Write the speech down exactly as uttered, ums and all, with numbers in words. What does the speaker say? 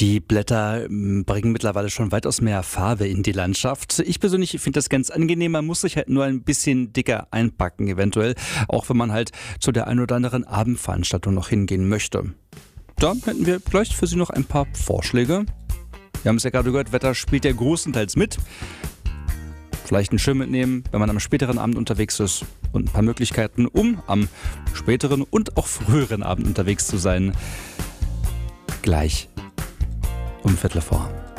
Die Blätter m, bringen mittlerweile schon weitaus mehr Farbe in die Landschaft. Ich persönlich finde das ganz angenehm. Man muss sich halt nur ein bisschen dicker einpacken eventuell, auch wenn man halt zu der ein oder anderen Abendveranstaltung noch hingehen möchte. Da hätten wir gleich für Sie noch ein paar Vorschläge. Wir haben es ja gerade gehört, Wetter spielt ja großenteils mit. Vielleicht einen Schirm mitnehmen, wenn man am späteren Abend unterwegs ist, und ein paar Möglichkeiten, um am späteren und auch früheren Abend unterwegs zu sein. Gleich um Viertel vor.